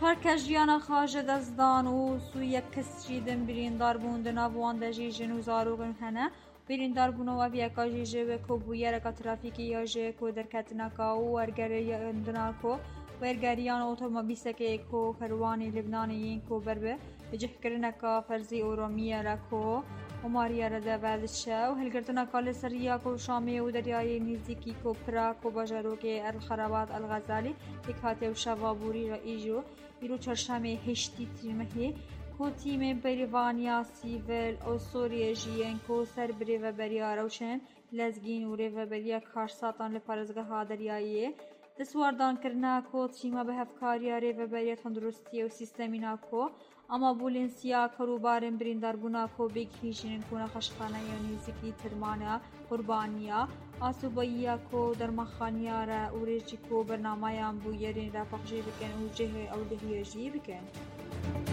چهار کس جیانا خواجه دزدان و سوی یک کس جیدن بریندار بون دناوان دجی جنو زاروغن هنه بریندار بونو و بیاکا جیجه و کو بویره که ترافیکی یا جه کو درکتنا که و ورگریاندنا که ورگریان اوتومبیسه که کو کروانی لبنانی کو بربه بجه کرنه که فرزی اورومیه را که و ماریا را دوازشه و هلگرتنا که لسریا که شامی و دریای نزدیکی که پرا که باجرو که الخرابات الغزالی اکاته و شوابوری را ایجو ایرو چرشمه هشتی تیمه کو تیم بریوانیا سیول او سوریه جیین کو سر بریو بریا روشن لزگین و ریو بریا کارساتان لپارزگه ها دریاییه دسواردان کرنا کو تیما به هفکاریا ریو بریا تندرستی و سیستمینا کو اما بولنسیا کروبارن بریندار بونا کو بیگ هیجین کونا خشخانه یا نیزکی ترمانا قربانیا آسوبایا کو در مخانیا را اوریجی کو برنامه بو یرین را پخشی بکن و جه او دهیجی بکن